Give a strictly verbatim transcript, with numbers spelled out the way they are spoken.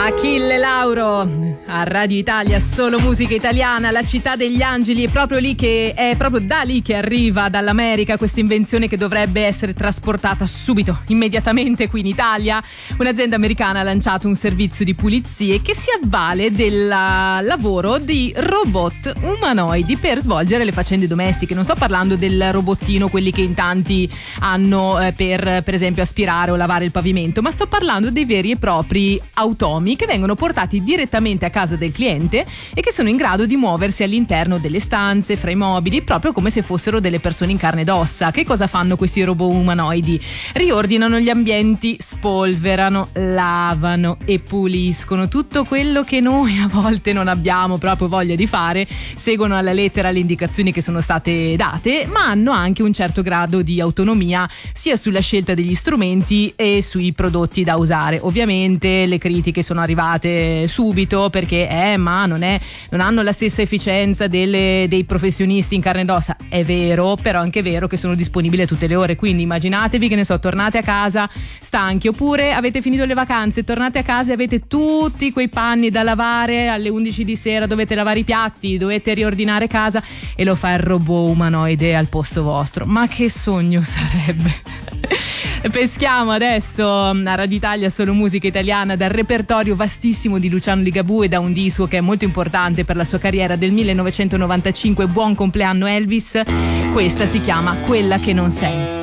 Achille Lauro a Radio Italia, solo musica italiana, la città degli angeli. È proprio lì che è proprio da lì che arriva dall'America questa invenzione che dovrebbe essere trasportata subito, immediatamente qui in Italia. Un'azienda americana ha lanciato un servizio di pulizie che si avvale del lavoro di robot umanoidi per svolgere le faccende domestiche. Non sto parlando del robottino, quelli che in tanti hanno eh, per per esempio aspirare o lavare il pavimento, ma sto parlando dei veri e propri automi che vengono portati direttamente a casa del cliente e che sono in grado di muoversi all'interno delle stanze, fra i mobili, proprio come se fossero delle persone in carne ed ossa. Che cosa fanno questi robot umanoidi? Riordinano gli ambienti, spolverano, lavano e puliscono tutto quello che noi a volte non abbiamo proprio voglia di fare. Seguono alla lettera le indicazioni che sono state date, ma hanno anche un certo grado di autonomia sia sulla scelta degli strumenti e sui prodotti da usare. Ovviamente le critiche sono arrivate subito perché eh ma non è non hanno la stessa efficienza delle, dei professionisti in carne ed ossa. È vero, però è anche vero che sono disponibili a tutte le ore, quindi immaginatevi che ne so, tornate a casa stanchi, oppure avete finito le vacanze, tornate a casa e avete tutti quei panni da lavare alle undici di sera, dovete lavare i piatti, dovete riordinare casa e lo fa il robot umanoide al posto vostro. Ma che sogno sarebbe! Peschiamo adesso a Radio Italia, solo musica italiana, dal repertorio vastissimo di Luciano Ligabue e da un disco che è molto importante per la sua carriera del millenovecentonovantacinque. Buon compleanno Elvis. Questa si chiama Quella che non sei.